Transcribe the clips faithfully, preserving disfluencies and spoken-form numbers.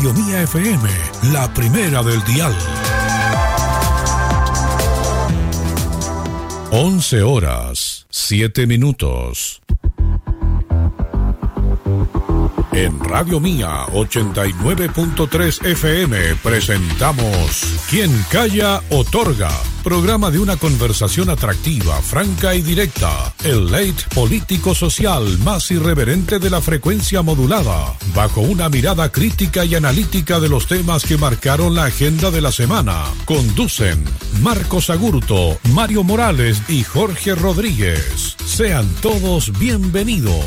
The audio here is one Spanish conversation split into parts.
Radio Mía F M, la primera del dial. once horas, siete minutos. En Radio Mía ochenta y nueve punto tres F M presentamos Quien Calla Otorga, programa de una conversación atractiva, franca y directa, el late político-social más irreverente de la frecuencia modulada, bajo una mirada crítica y analítica de los temas que marcaron la agenda de la semana. Conducen Marcos Agurto, Mario Morales y Jorge Rodríguez. Sean todos bienvenidos.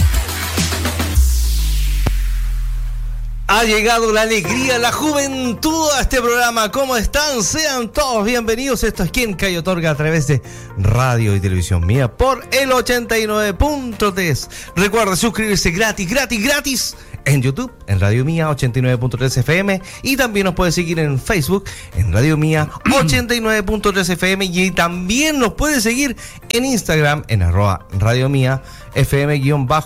Ha llegado la alegría, la juventud a este programa. ¿Cómo están? Sean todos bienvenidos. Esto es Quien Calla Otorga a través de Radio y Televisión Mía por el ochenta y nueve punto tres. Recuerda suscribirse gratis, gratis, gratis en YouTube, en Radio Mía ochenta y nueve punto tres F M, y también nos puede seguir en Facebook, en Radio Mía ochenta y nueve punto tres F M, y también nos puede seguir en Instagram, en arroba Radio Mía F M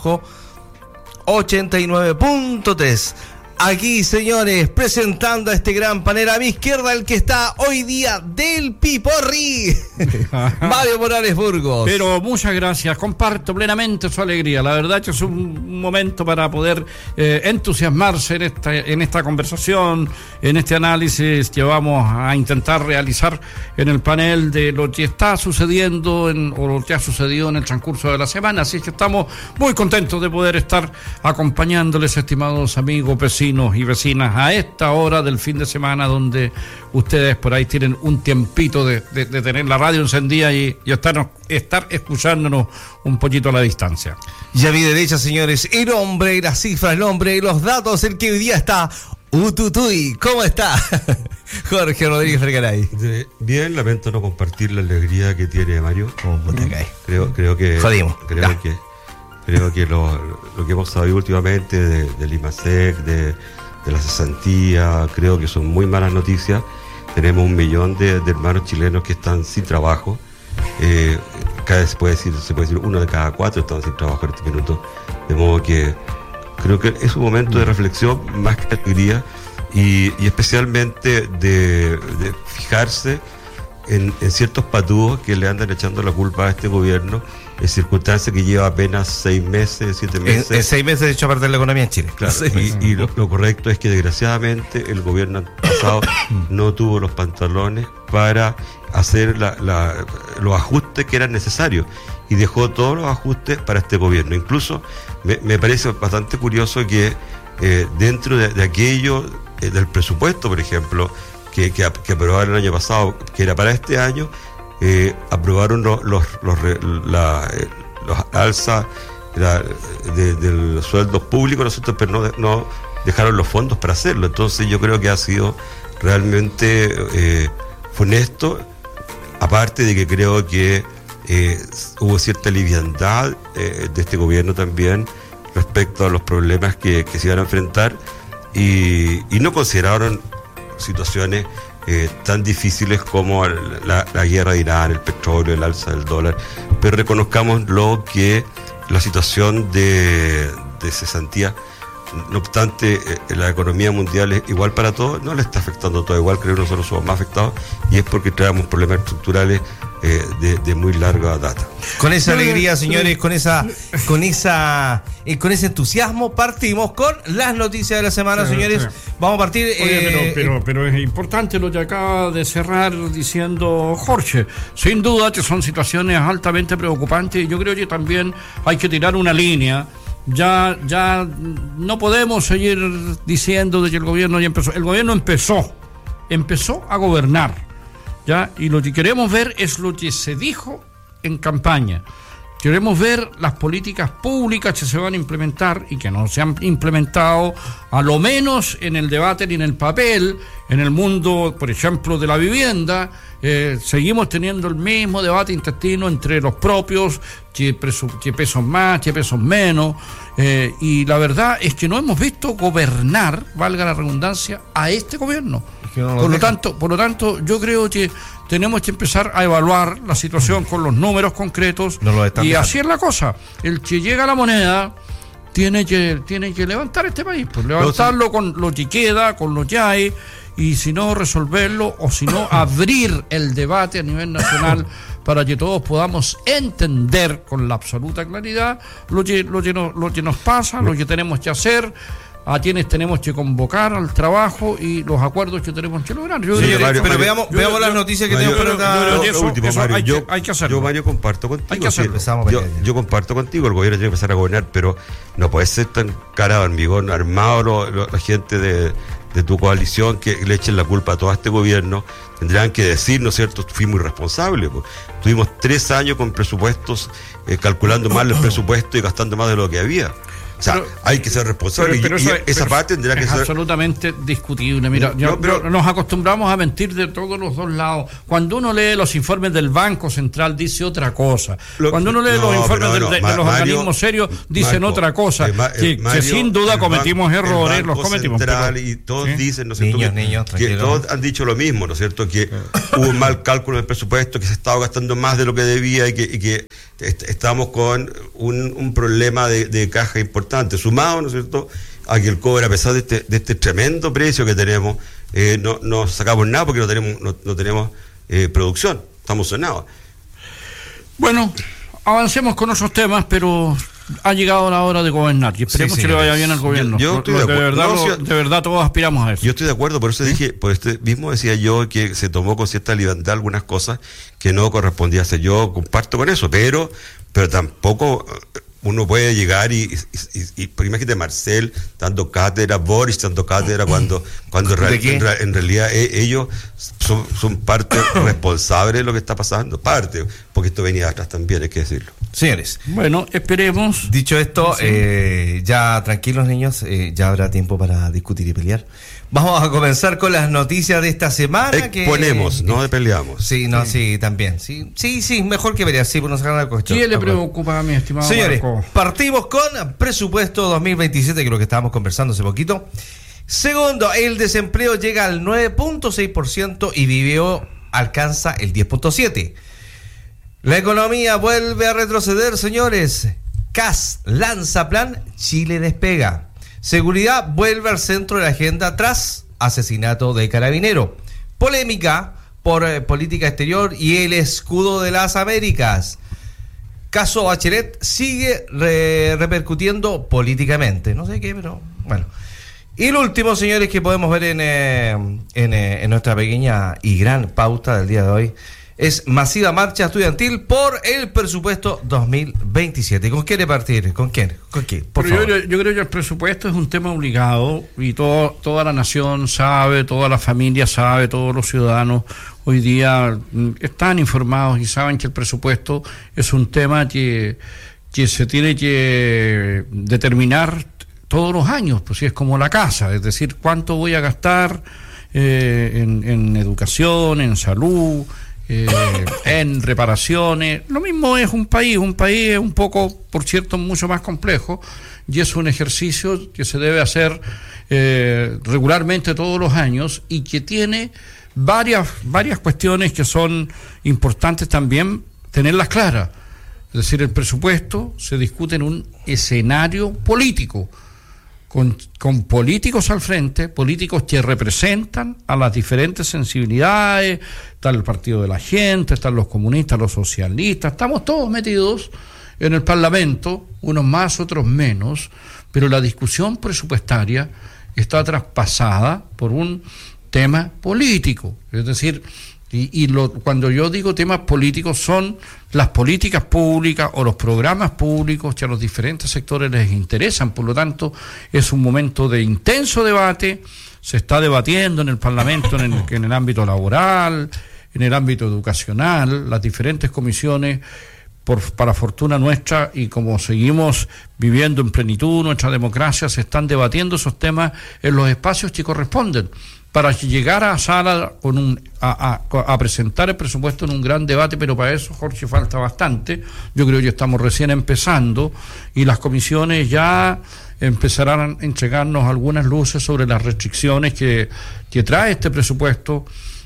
ochenta y nueve punto tres. Aquí, señores, presentando a este gran panel, a mi izquierda, el que está hoy día del Piporri, Mario Morales Burgos. Pero muchas gracias, comparto plenamente su alegría. La verdad que es un momento para poder eh, entusiasmarse en esta, en esta conversación, en este análisis que vamos a intentar realizar en el panel de lo que está sucediendo en, o lo que ha sucedido en el transcurso de la semana. Así que estamos muy contentos de poder estar acompañándoles, estimados amigos, vecinos y vecinas, a esta hora del fin de semana, donde ustedes por ahí tienen un tiempito de, de, de tener la radio encendida y, y estar, estar escuchándonos un poquito a la distancia. Y a mi derecha, señores, el hombre y las cifras, el hombre y los datos, el que hoy día está Ututuy. ¿Cómo está? Jorge Rodríguez Fergaray. Bien, lamento no compartir la alegría que tiene Mario. ¿Cómo te cae? Creo, creo que Jodimos. Creo ya. que Creo que lo, lo que hemos sabido últimamente de, del IMASEC, de, de la cesantía, creo que son muy malas noticias. Tenemos un millón de, de hermanos chilenos que están sin trabajo. Eh, cada vez se puede decir, se puede decir uno de cada cuatro están sin trabajo en este minuto. De modo que creo que es un momento de reflexión más que de alegría y, y especialmente de, de fijarse en, en ciertos patúos que le andan echando la culpa a este gobierno en circunstancias que lleva apenas seis meses, siete meses. En, en seis meses he hecho perder la economía en Chile. Claro, sí. y, y lo, lo correcto es que desgraciadamente el gobierno pasado no tuvo los pantalones para hacer la, la, los ajustes que eran necesarios y dejó todos los ajustes para este gobierno. Incluso me, me parece bastante curioso que eh, dentro de, de aquello, eh, del presupuesto, por ejemplo, que, que, que aprobaron el año pasado, que era para este año, Eh, aprobaron los los los, la, eh, los alzas la, de, de los sueldos públicos, nosotros, pero no, no dejaron los fondos para hacerlo. Entonces yo creo que ha sido realmente eh, funesto, aparte de que creo que eh, hubo cierta liviandad eh, de este gobierno también respecto a los problemas que, que se iban a enfrentar y, y no consideraron situaciones Eh, tan difíciles como la, la guerra de Irán, el petróleo, el alza del dólar, pero reconozcamos lo que la situación de, de cesantía, no obstante eh, la economía mundial es igual para todos, no le está afectando todo igual, creo que nosotros somos más afectados y es porque traemos problemas estructurales eh, de, de muy larga data. Con esa alegría, señores, con esa con esa eh, con ese entusiasmo partimos con las noticias de la semana, sí, señores. Sí. Vamos a partir. Oye, eh, pero, pero, pero es importante lo que acaba de cerrar diciendo Jorge. Sin duda que son situaciones altamente preocupantes y yo creo que también hay que tirar una línea. Ya, ya no podemos seguir diciendo de que el gobierno ya empezó. El gobierno empezó, empezó a gobernar, ¿ya? Y lo que queremos ver es lo que se dijo en campaña. Queremos ver las políticas públicas que se van a implementar y que no se han implementado, a lo menos en el debate ni en el papel, en el mundo, por ejemplo, de la vivienda. Eh, seguimos teniendo el mismo debate intestino entre los propios, que, preso, que pesos más, que pesos menos, eh, y la verdad es que no hemos visto gobernar, valga la redundancia, a este gobierno. No por lo tanto, por lo tanto, yo creo que tenemos que empezar a evaluar la situación con los números concretos, no y así es la cosa. El que llega a la moneda tiene que, tiene que levantar este país, pues levantarlo con lo que queda, con lo que hay, y si no, resolverlo, o si no, abrir el debate a nivel nacional para que todos podamos entender con la absoluta claridad lo que, lo que, nos, lo que nos pasa, lo que tenemos que hacer, a quienes tenemos que convocar al trabajo y los acuerdos que tenemos que lograr. Yo sí, creo, Mario, pero Mario, veamos, yo, veamos yo, las noticias que Mario, tenemos por acá. Lo, eso, lo último, eso Mario, hay, yo, que, hay que hacerlo. Yo, Mario, comparto contigo. Hay que hacerlo. Sí, yo, yo comparto contigo, el gobierno tiene que empezar a gobernar, pero no puede ser tan cara de hormigón, armado lo, lo, la gente de, de tu coalición que le echen la culpa a todo este gobierno. Tendrán que decir, ¿no es cierto?, fuimos irresponsables. Pues. Tuvimos tres años con presupuestos, eh, calculando mal el presupuesto y gastando más de lo que había. O sea, pero, hay que ser responsable, pero, pero y, y eso, esa parte tendrá que es ser absolutamente discutible. Mira, no, yo, pero, nos acostumbramos a mentir de todos los dos lados. Cuando uno lee los informes del Banco Central dice otra cosa. Lo, Cuando uno lee no, los informes no, no, de, de, de los Mario, organismos serios dicen Marco, otra cosa. Eh, que, Mario, que sin duda cometimos ban, errores, los cometimos. Central, pero, y todos ¿sí? dicen, ¿no es cierto? Niños, que, niños, que todos han dicho lo mismo, ¿no es cierto? Que hubo un mal cálculo del presupuesto, que se estaba gastando más de lo que debía y que, y que est estamos con un, un problema de, de caja importante, sumado, ¿no es cierto?, a que el cobre, a pesar de este, de este tremendo precio que tenemos, eh, no, no sacamos nada porque no tenemos, no, no tenemos eh, producción, estamos sonados. Bueno, avancemos con otros temas, pero ha llegado la hora de gobernar y esperemos sí, sí, que le vaya bien al gobierno. Yo, yo estoy de, de, verdad, no, lo, de verdad todos aspiramos a eso. Yo estoy de acuerdo, por eso ¿sí? dije, por este mismo decía yo que se tomó con cierta libertad algunas cosas que no correspondía hacer. Yo comparto con eso, pero, pero tampoco uno puede llegar y, y, y, y imagínate Marcel dando cátedra, Boris dando cátedra cuando, cuando real, en, en realidad eh, ellos son, son parte responsable de lo que está pasando, parte, porque esto venía atrás también, hay que decirlo. Señores, bueno, esperemos. Dicho esto, sí. eh, ya tranquilos niños, eh, ya habrá tiempo para discutir y pelear. Vamos a comenzar con las noticias de esta semana. Exponemos, que, no peleamos. Sí, no, sí, sí también. Sí, sí, sí, mejor que pelear, sí, por no sacar la cuestión. ¿Qué le preocupa a mi estimado Señores, Marco? Partimos con presupuesto dos mil veintisiete, que es lo que estábamos conversando hace poquito. Segundo, el desempleo llega al nueve punto seis por ciento y Viveo alcanza el diez punto siete por ciento. La economía vuelve a retroceder, señores. C A S lanza plan Chile despega. Seguridad vuelve al centro de la agenda tras asesinato de carabinero. Polémica por eh, política exterior y el escudo de las Américas. Caso Bachelet sigue re repercutiendo políticamente. No sé qué, pero bueno. Y lo último, señores, que podemos ver en, eh, en, eh, en nuestra pequeña y gran pauta del día de hoy es masiva marcha estudiantil por el presupuesto dos mil veintisiete. ¿Con qué partir? ¿Con quién? ¿Con qué? Por Pero favor. Yo, yo creo que el presupuesto es un tema obligado y todo, toda la nación sabe, toda la familia sabe, todos los ciudadanos hoy día están informados y saben que el presupuesto es un tema que, que se tiene que determinar todos los años, pues si es como la casa, es decir, cuánto voy a gastar eh, en, en educación, en salud, Eh, en reparaciones. Lo mismo es un país, un país es un poco, por cierto, mucho más complejo y es un ejercicio que se debe hacer eh, regularmente todos los años y que tiene varias, varias cuestiones que son importantes también tenerlas claras. Es decir, el presupuesto se discute en un escenario político, Con, con políticos al frente, políticos que representan a las diferentes sensibilidades, está el Partido de la Gente, están los comunistas, los socialistas, estamos todos metidos en el Parlamento, unos más, otros menos, pero la discusión presupuestaria está traspasada por un tema político, es decir, y, y lo, cuando yo digo temas políticos son las políticas públicas o los programas públicos que a los diferentes sectores les interesan, por lo tanto es un momento de intenso debate, se está debatiendo en el Parlamento en el, en el ámbito laboral, en el ámbito educacional, las diferentes comisiones, por, para fortuna nuestra y como seguimos viviendo en plenitud nuestra democracia, se están debatiendo esos temas en los espacios que corresponden, para llegar a sala con un, a, a, a presentar el presupuesto en un gran debate, pero para eso, Jorge, falta bastante. Yo creo que estamos recién empezando y las comisiones ya empezarán a entregarnos algunas luces sobre las restricciones que, que trae este presupuesto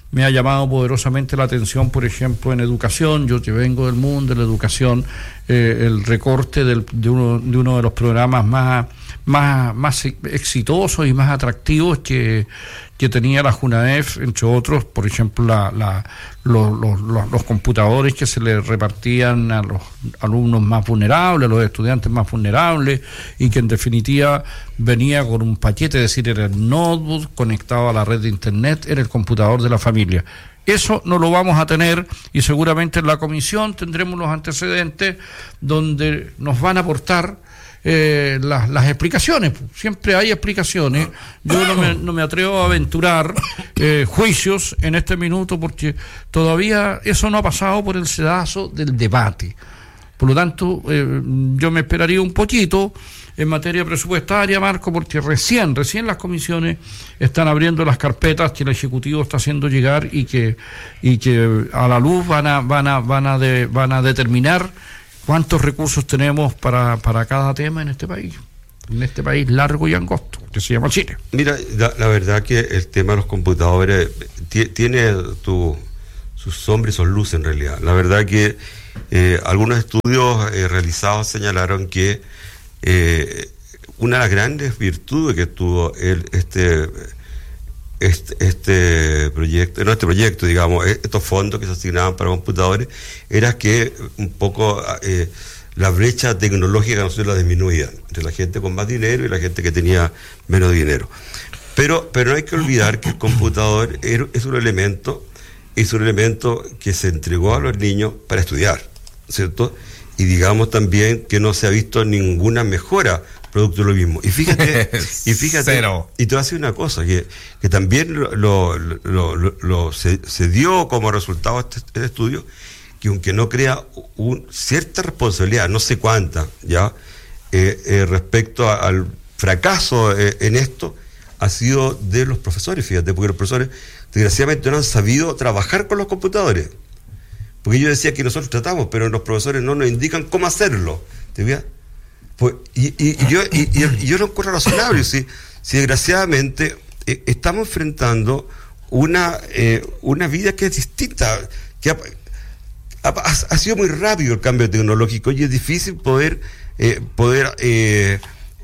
me ha llamado poderosamente la atención, por ejemplo, en educación. Yo que vengo del mundo de la educación, eh, el recorte del, de, uno, de uno de los programas más, más, más exitosos y más atractivos que, que tenía la JUNAEF, entre otros, por ejemplo, la, la, los, los, los, los computadores que se le repartían a los alumnos más vulnerables, a los estudiantes más vulnerables, y que en definitiva venía con un paquete, es decir, era el notebook conectado a la red de internet, era el computador de la familia. Eso no lo vamos a tener, y seguramente en la comisión tendremos los antecedentes donde nos van a aportar eh, las, las explicaciones. Siempre hay explicaciones. Yo no me, no me atrevo a aventurar eh, juicios en este minuto, porque todavía eso no ha pasado por el sedazo del debate. Por lo tanto, eh, yo me esperaría un poquito en materia presupuestaria, Marco, porque recién, recién las comisiones están abriendo las carpetas que el Ejecutivo está haciendo llegar, y que y que a la luz van a van a van a de, van a determinar cuántos recursos tenemos para, para cada tema en este país, en este país largo y angosto, que se llama Chile. Mira, la, la verdad que el tema de los computadores t- tiene tu, sus sombras y sus luces en realidad. La verdad que eh, algunos estudios eh, realizados señalaron que Eh, una de las grandes virtudes que tuvo el, este, este este proyecto, no este proyecto, digamos, estos fondos que se asignaban para computadores, era que un poco eh, la brecha tecnológica nosotros la disminuían entre la gente con más dinero y la gente que tenía menos dinero. Pero, pero no hay que olvidar que el computador es un elemento, es un elemento que se entregó a los niños para estudiar, ¿cierto? Y digamos también que no se ha visto ninguna mejora producto de lo mismo. Y fíjate, y fíjate, Cero. Y te voy a decir una cosa, que, que también lo, lo, lo, lo, lo se, se dio como resultado de este, este estudio, que aunque no crea un, cierta responsabilidad, no sé cuánta, ya, eh, eh, respecto a, al fracaso eh, en esto, ha sido de los profesores, fíjate, porque los profesores desgraciadamente no han sabido trabajar con los computadores. Porque yo decía que nosotros tratamos, pero los profesores no nos indican cómo hacerlo. ¿Te veas? Pues, y, y, y yo y, y, y yo lo encuentro razonable. Si, si desgraciadamente eh, estamos enfrentando una eh, una vida que es distinta, que ha, ha, ha sido muy rápido el cambio tecnológico, y es difícil poder eh, poder eh,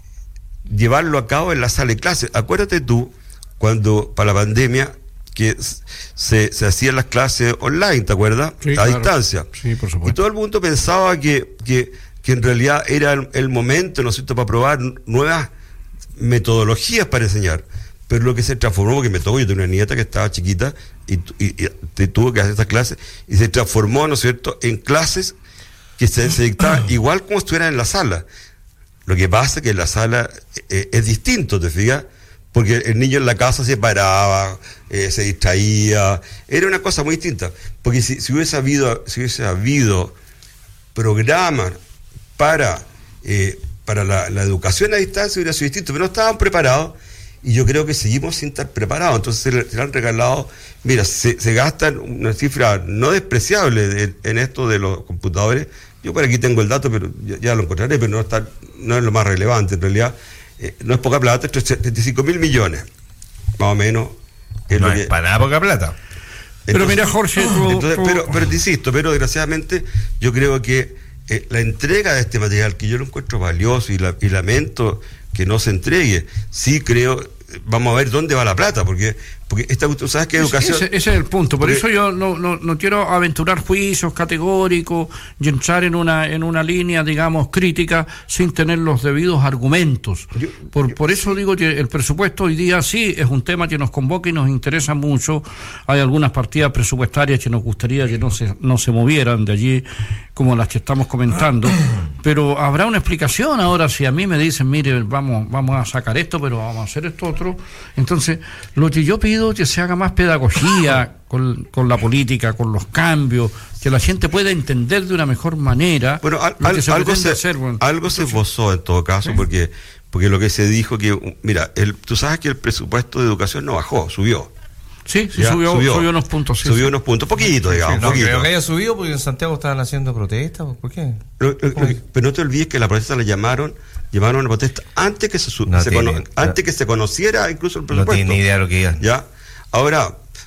llevarlo a cabo en la sala de clases. Acuérdate tú, cuando para la pandemia que se, se hacían las clases online, ¿te acuerdas? Sí, a claro. distancia. Sí, por supuesto. Y todo el mundo pensaba que, que, que en realidad era el, el momento, ¿no es cierto?, para probar nuevas metodologías para enseñar. Pero lo que se transformó, porque me tocó, yo tengo una nieta que estaba chiquita y, y, y te, tuvo que hacer estas clases, y se transformó, ¿no es cierto?, en clases que se, se dictaban igual como estuvieran en la sala. Lo que pasa es que en la sala eh, es distinto, ¿te fijas? Porque el niño en la casa se paraba, eh, se distraía, era una cosa muy distinta. Porque si, si hubiese habido, si hubiese habido programas para, eh, para la, la educación a distancia, hubiera sido distinto, pero no estaban preparados, y yo creo que seguimos sin estar preparados. Entonces se le, se le han regalado, mira, se, se gastan una cifra no despreciable de, en esto de los computadores. Yo por aquí tengo el dato, pero ya, ya lo encontraré, pero no está, no es lo más relevante en realidad. Eh, no es poca plata, setenta y cinco mil millones, más o menos. Es no lo es que, para nada poca plata. Pero mira, Jorge, tú, entonces, tú... Pero, pero te insisto, pero desgraciadamente yo creo que eh, la entrega de este material, que yo lo encuentro valioso y, la, y lamento que no se entregue, sí creo, vamos a ver dónde va la plata, porque porque esta, tú sabes que educación... Ese, ese es el punto, por porque, eso yo no, no, no quiero aventurar juicios categóricos y entrar en una en una línea, digamos, crítica sin tener los debidos argumentos. Yo, por, yo, por eso digo que el presupuesto hoy día sí es un tema que nos convoca y nos interesa mucho. Hay algunas partidas presupuestarias que nos gustaría que no se, no se movieran de allí, como las que estamos comentando, pero habrá una explicación ahora. Si a mí me dicen, mire, vamos, vamos a sacar esto, pero vamos a hacer esto otro, entonces lo que yo pido que se haga más pedagogía con, con la política, con los cambios, que la gente pueda entender de una mejor manera. Bueno, al, al, se algo, se, hacer, bueno, algo entonces, se esbozó en todo caso, ¿sí? porque porque lo que se dijo que, mira, el, tú sabes que el presupuesto de educación no bajó, subió. Sí, sí, subió, subió, subió unos puntos. Sí, subió sí. unos puntos, poquito, digamos. Sí, no poquito. creo que haya subido porque en Santiago estaban haciendo protestas, ¿por qué? Lo, lo, lo, pero no te olvides que la protesta la llamaron, llamaron a la protesta antes que se, no se tiene, cono, antes que se conociera incluso el presupuesto. No tiene ni idea de lo que iban. ¿Ya? Ahora,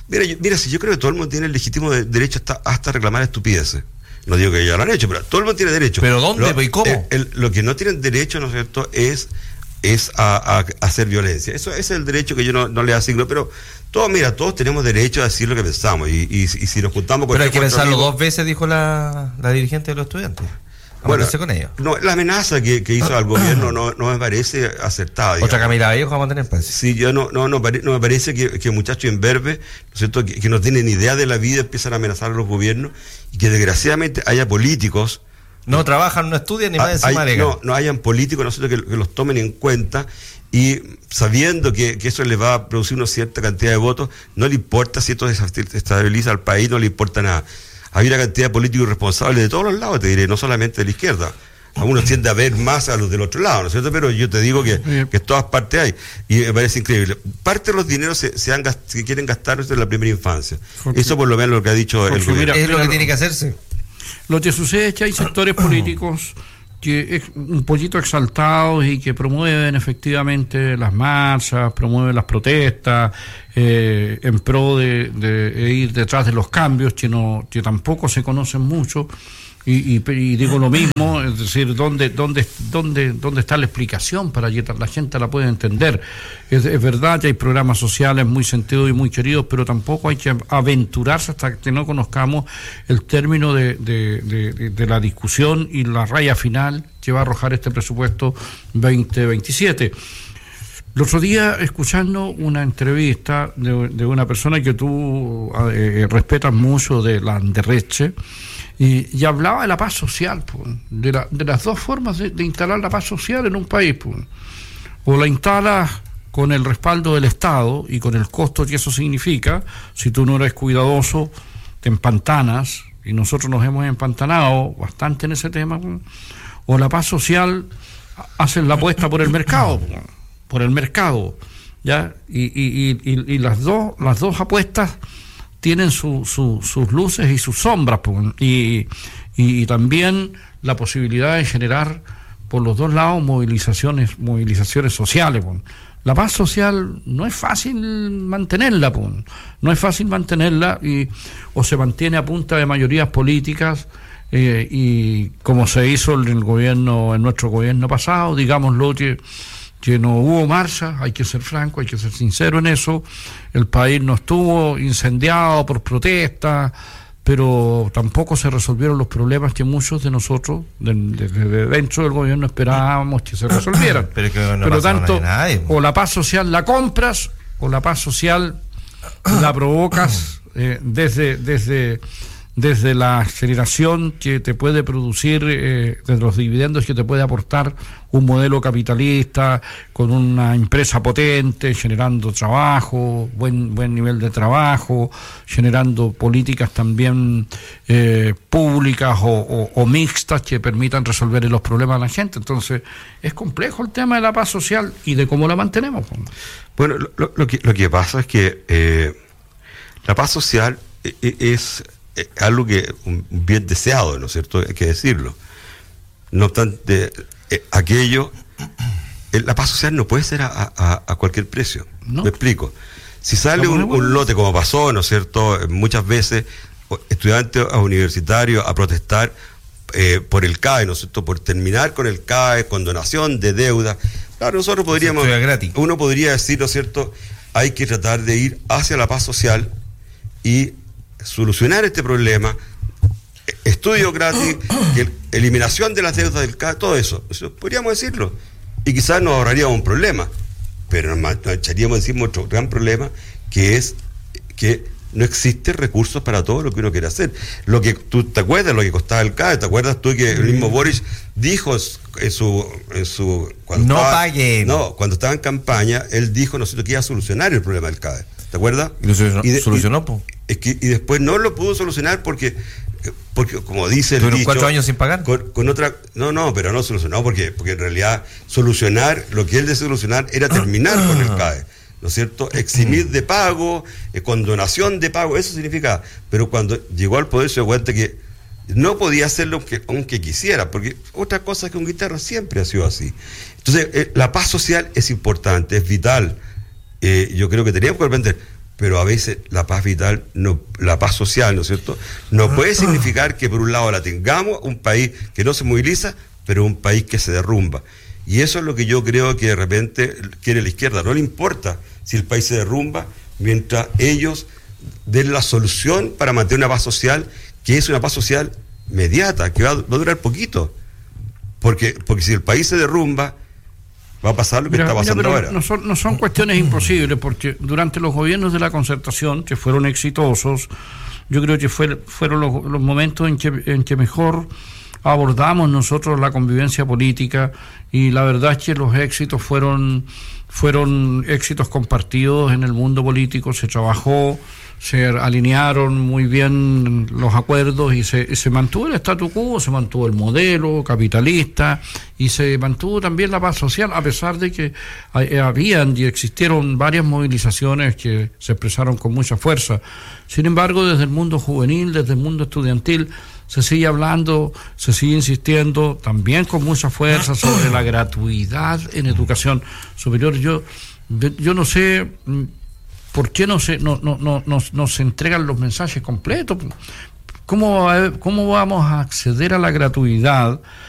Mira, yo, mira, si yo creo que todo el mundo tiene el legítimo de, derecho hasta, hasta reclamar estupideces. No digo que ya lo han hecho, pero todo el mundo tiene derecho. ¿Pero dónde lo, y cómo? El, el, lo que no tienen derecho, ¿no es cierto?, es, es a, a, a hacer violencia. Eso, ese es el derecho que yo no, no le asigno, pero todos, mira, todos tenemos derecho a decir lo que pensamos. Y, y, y si nos juntamos con... Pero hay que pensarlo amigo, dos veces, dijo la, la dirigente de los estudiantes. Bueno, con ellos. No, la amenaza que, que hizo al gobierno no, no me parece acertada. Digamos. Otra Camila Vallejo vamos a tener pues. Sí, yo no, no, no, no me parece que, que muchachos imberbes, ¿no es cierto?, que, que no tienen idea de la vida, empiezan a amenazar a los gobiernos y que desgraciadamente haya políticos. No trabajan, no estudian ni más encima hay, no, no hayan políticos, ¿no es cierto?, que, que los tomen en cuenta y sabiendo que, que eso les va a producir una cierta cantidad de votos, no le importa si esto desestabiliza al país, no le importa nada. Hay una cantidad de políticos irresponsables de todos los lados, te diré, no solamente de la izquierda. Algunos tienden a ver más a los del otro lado, ¿no es cierto? Pero yo te digo que, que en todas partes hay. Y me parece increíble. Parte de los dineros se, se, han gast, se quieren gastar en la primera infancia. Jorge, eso por lo menos lo que ha dicho Jorge, el gobierno. Es lo que tiene que hacerse. Lo que sucede es que hay sectores políticos que es un poquito exaltados y que promueven efectivamente las marchas, promueven las protestas eh, en pro de, de, de ir detrás de los cambios que no que tampoco se conocen mucho y, y, y digo lo mismo, es decir, ¿dónde, dónde, dónde, dónde está la explicación para que la gente la pueda entender? Es, es verdad que hay programas sociales muy sentidos y muy queridos, pero tampoco hay que aventurarse hasta que no conozcamos el término de, de, de, de, de la discusión y la raya final que va a arrojar este presupuesto veinte veintisiete. El otro día, escuchando una entrevista de, de una persona que tú eh, respetas mucho, de la Anderreche, y, y hablaba de la paz social, pues, de, la, de las dos formas de, de instalar la paz social en un país. Pues. O la instalas con el respaldo del Estado y con el costo que eso significa, si tú no eres cuidadoso, te empantanas, y nosotros nos hemos empantanado bastante en ese tema, pues. O la paz social, hacen la apuesta por el mercado, pues, por el mercado, ¿ya? Y, y, y, y las dos, las dos apuestas tienen su, su, sus luces y sus sombras, pues, y, y también la posibilidad de generar por los dos lados movilizaciones, movilizaciones sociales, pues. La paz social no es fácil mantenerla, pues. No es fácil mantenerla y o se mantiene a punta de mayorías políticas eh, y como se hizo en el gobierno, en nuestro gobierno pasado, digámoslo que que no hubo marcha, hay que ser franco, hay que ser sincero en eso, el país no estuvo incendiado por protestas, pero tampoco se resolvieron los problemas que muchos de nosotros, desde de, de dentro del gobierno, esperábamos que se resolvieran. Pero que no por lo tanto, nadie. O la paz social la compras, o la paz social la provocas eh, desde... desde desde la generación que te puede producir, eh, desde los dividendos que te puede aportar un modelo capitalista, con una empresa potente, generando trabajo, buen buen nivel de trabajo, generando políticas también eh, públicas o, o, o mixtas que permitan resolver los problemas de la gente. Entonces, es complejo el tema de la paz social y de cómo la mantenemos. Bueno, lo, lo, que, lo que pasa es que eh, la paz social es... algo que un bien deseado, ¿no es cierto? Hay que decirlo. No obstante, eh, aquello, eh, la paz social no puede ser a, a, a cualquier precio. ¿No? Me explico. Si sale un, un lote, como pasó, ¿no es cierto?, muchas veces, estudiantes universitarios a protestar eh, por el C A E, ¿no es cierto?, por terminar con el C A E, con donación de deuda. Claro, nosotros podríamos, uno podría decir, ¿no es cierto?, hay que tratar de ir hacia la paz social y solucionar este problema, estudio gratis, eliminación de las deudas del C A E, todo eso, eso podríamos decirlo, y quizás nos ahorraríamos un problema, pero nos, nos echaríamos encima otro gran problema, que es que no existen recursos para todo lo que uno quiere hacer. Lo que tú te acuerdas, lo que costaba el C A E, ¿te acuerdas tú que el mismo Boris dijo en su, en su cuando no estaba, paguen. No, cuando estaba en campaña, él dijo, no sé, que iba a solucionar el problema del C A E, ¿te acuerdas? Y lo solucionó, y de, solucionó po. Es que, y después no lo pudo solucionar porque, porque como dice el dicho, cuatro años sin pagar. Con, con otra, no, no, pero no solucionó porque, porque en realidad solucionar, lo que él de solucionar era terminar con el C A E, ¿no es cierto? Eximir de pago, eh, con donación de pago, eso significa. Pero cuando llegó al poder se dio cuenta que no podía hacerlo aunque, aunque quisiera, porque otra cosa que un guitarra siempre ha sido así. Entonces, eh, la paz social es importante, es vital. Eh, yo creo que teníamos que aprender. pero a veces la paz vital, no, la paz social, ¿no es cierto?, no puede significar que por un lado la tengamos, un país que no se moviliza, pero un país que se derrumba. Y eso es lo que yo creo que de repente quiere la izquierda. No le importa si el país se derrumba, mientras ellos den la solución para mantener una paz social, que es una paz social mediata, que va, va a durar poquito. Porque, porque si el país se derrumba, va a pasar lo que mira, está pasando mira, ahora. No son, no son cuestiones imposibles, porque durante los gobiernos de la Concertación, que fueron exitosos, yo creo que fue, fueron los, los momentos en que, en que mejor abordamos nosotros la convivencia política, y la verdad es que los éxitos fueron, fueron éxitos compartidos en el mundo político. Se trabajó, se alinearon muy bien los acuerdos y se, se mantuvo el statu quo, se mantuvo el modelo capitalista y se mantuvo también la paz social, a pesar de que habían y existieron varias movilizaciones que se expresaron con mucha fuerza. Sin embargo, desde el mundo juvenil, desde el mundo estudiantil, se sigue hablando, se sigue insistiendo también con mucha fuerza sobre la gratuidad en educación superior. Yo, yo no sé por qué no se, no, no, no, no, no se entregan los mensajes completos. ¿Cómo, ¿Cómo vamos a acceder a la gratuidad